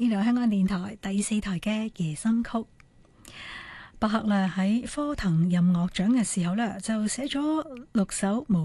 呢度香港電台第4台嘅夜心曲。巴赫咧喺科騰音樂獎嘅時候呢，就寫咗6首無